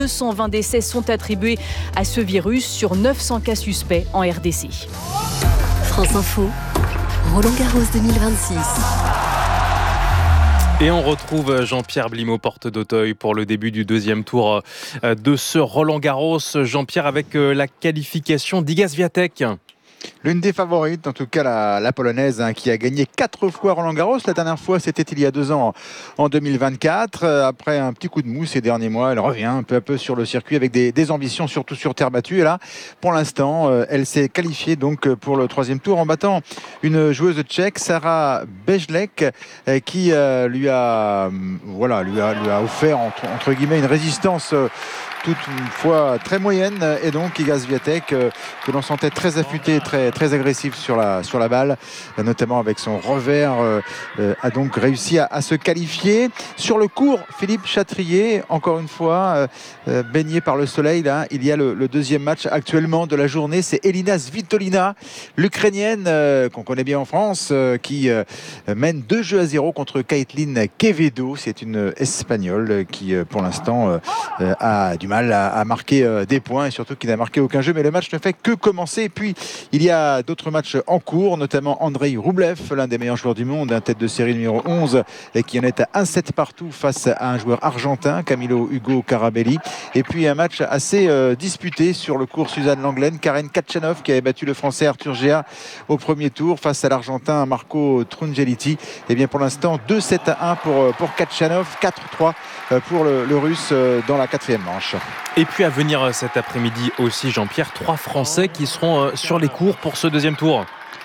220 décès sont attribués à ce virus sur 900 cas suspects en RDC. France Info, Roland-Garros 2026. Et on retrouve Jean-Pierre Blimaud, porte d'Auteuil, pour le début du deuxième tour de ce Roland-Garros. Jean-Pierre, avec la qualification d'Iga Swiatek. L'une des favorites, en tout cas la polonaise, qui a gagné 4 fois Roland-Garros. La dernière fois, c'était il y a 2 ans, en 2024. Après un petit coup de mou ces derniers mois, elle revient peu à peu sur le circuit avec des ambitions, surtout sur terre battue. Et là, pour l'instant, elle s'est qualifiée donc pour le 3e tour en battant une joueuse tchèque, Sarah Bejlek, qui lui a offert entre guillemets une résistance toute une fois très moyenne, et donc Iga Swiatek que l'on sentait très affûtée, très agressive sur la balle, notamment avec son revers, a donc réussi à se qualifier. Sur le court, Philippe Chatrier, encore une fois, baigné par le soleil. Là, il y a le deuxième match actuellement de la journée, c'est Elina Svitolina, l'Ukrainienne qu'on connaît bien en France, qui mène 2-0 contre Caitlin Quevedo. C'est une Espagnole qui, pour l'instant, a du mal à marquer des points, et surtout qui n'a marqué aucun jeu, mais le match ne fait que commencer. Et puis il y a d'autres matchs en cours, notamment Andrei Rublev, l'un des meilleurs joueurs du monde, un tête de série numéro 11, et qui en est à 1-7 partout face à un joueur argentin, Camilo Hugo Carabelli. Et puis un match assez disputé sur le court Suzanne Lenglen, Karen Khachanov, qui avait battu le français Arthur Géa au premier tour face à l'argentin Marco Trungeliti. Et bien pour l'instant 2-7-1 pour Khachanov, 4-3 pour le russe dans la 4e manche. Et puis à venir cet après-midi aussi, Jean-Pierre, 3 Français qui seront sur les cours pour ce deuxième tour.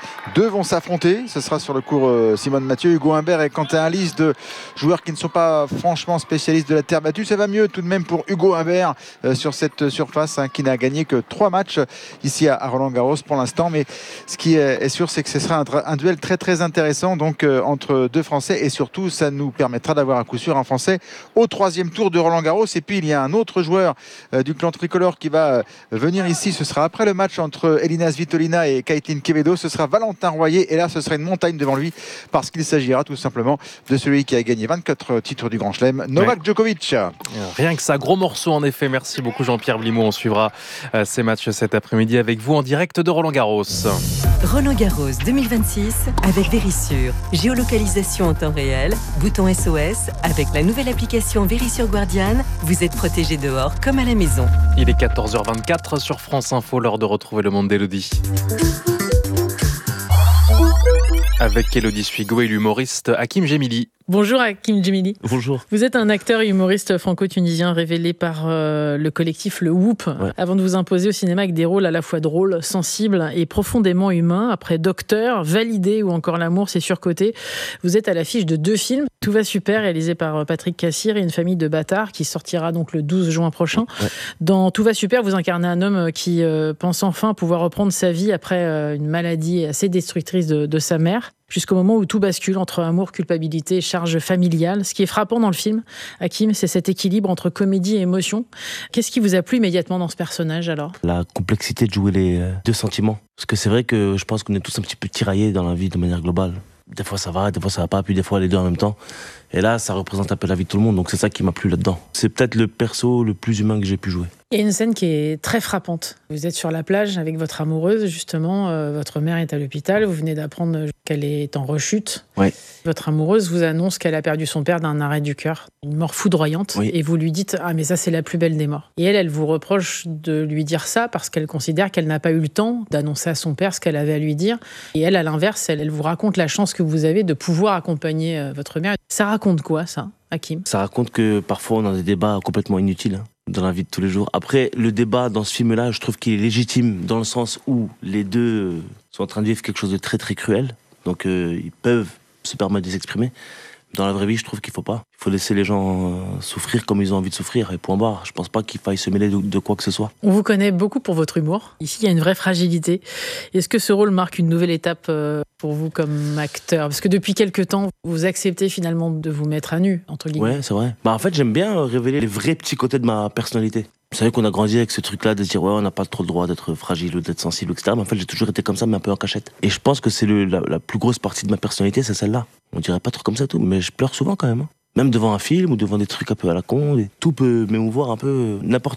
2 vont s'affronter, ce sera sur le cours Simone Mathieu, Hugo Humbert et Quentin Alice, de joueurs qui ne sont pas franchement spécialistes de la terre battue. Ça va mieux tout de même pour Hugo Humbert sur cette surface, qui n'a gagné que 3 matchs ici à Roland-Garros pour l'instant. Mais ce qui est sûr, c'est que ce sera un duel très intéressant donc entre 2 Français, et surtout ça nous permettra d'avoir à coup sûr un Français au 3e tour de Roland-Garros. Et puis il y a un autre joueur du clan tricolore qui va venir ici. Ce sera après le match entre Elina Svitolina et Caitlin Quevedo. Ce sera Valentin Royer, et là ce sera une montagne devant lui, parce qu'il s'agira tout simplement de celui qui a gagné 24 titres du Grand Chelem, Novak Djokovic. Rien que ça, gros morceau en effet. Merci beaucoup Jean-Pierre Blimaud. On suivra ces matchs cet après-midi avec vous en direct de Roland-Garros. Roland-Garros 2026 avec Verisure. Géolocalisation en temps réel, bouton SOS. Avec la nouvelle application Verisure Guardian, vous êtes protégé dehors comme à la maison. Il est 14h24 sur France Info, l'heure de retrouver le monde d'Élodie. Avec Élodie Suigo et l'humoriste Hakim Gemili. Bonjour Hakim Gemili. Bonjour. Vous êtes un acteur et humoriste franco-tunisien révélé par le collectif Le Whoop, avant de vous imposer au cinéma avec des rôles à la fois drôles, sensibles et profondément humains. Après Docteur, Validé ou encore L'amour, c'est surcoté, vous êtes à l'affiche de 2 films. Tout va super, réalisé par Patrick Cassir et Une famille de bâtards, qui sortira donc le 12 juin prochain. Dans Tout va super, vous incarnez un homme qui pense enfin pouvoir reprendre sa vie après une maladie assez destructrice de sa mère, jusqu'au moment où tout bascule entre amour, culpabilité et charge familiale. Ce qui est frappant dans le film, Hakim, c'est cet équilibre entre comédie et émotion. Qu'est-ce qui vous a plu immédiatement dans ce personnage alors ? La complexité de jouer les 2 sentiments. Parce que c'est vrai que je pense qu'on est tous un petit peu tiraillés dans la vie de manière globale. Des fois ça va pas, puis des fois les 2 en même temps. Et là, ça représente un peu la vie de tout le monde, donc c'est ça qui m'a plu là-dedans. C'est peut-être le perso le plus humain que j'ai pu jouer. Il y a une scène qui est très frappante. Vous êtes sur la plage avec votre amoureuse, justement. Votre mère est à l'hôpital. Vous venez d'apprendre qu'elle est en rechute. Ouais. Votre amoureuse vous annonce qu'elle a perdu son père d'un arrêt du cœur. Une mort foudroyante. Oui. Et vous lui dites « Ah, mais ça, c'est la plus belle des morts ». Et elle vous reproche de lui dire ça parce qu'elle considère qu'elle n'a pas eu le temps d'annoncer à son père ce qu'elle avait à lui dire. Et elle, à l'inverse, elle vous raconte la chance que vous avez de pouvoir accompagner votre mère. Ça raconte quoi, ça, Hakim ? Ça raconte que parfois on a des débats complètement inutiles dans la vie de tous les jours. Après, le débat dans ce film-là, je trouve qu'il est légitime dans le sens où les 2 sont en train de vivre quelque chose de très cruel. Donc ils peuvent se permettre de s'exprimer. Dans la vraie vie, je trouve qu'il faut pas. Il faut laisser les gens souffrir comme ils ont envie de souffrir, et point barre. Je pense pas qu'il faille se mêler de quoi que ce soit. On vous connaît beaucoup pour votre humour. Ici, il y a une vraie fragilité. Est-ce que ce rôle marque une nouvelle étape pour vous comme acteur ? Parce que depuis quelques temps, vous acceptez finalement de vous mettre à nu, entre guillemets. Ouais, c'est vrai. En fait, j'aime bien révéler les vrais petits côtés de ma personnalité. Vous savez qu'on a grandi avec ce truc-là de se dire on n'a pas trop le droit d'être fragile ou d'être sensible, etc. Mais en fait, j'ai toujours été comme ça, mais un peu en cachette. Et je pense que c'est la plus grosse partie de ma personnalité, c'est celle-là. On dirait pas trop comme ça tout, mais je pleure souvent quand même. Même devant un film ou devant des trucs un peu à la con, tout peut m'émouvoir un peu, n'importe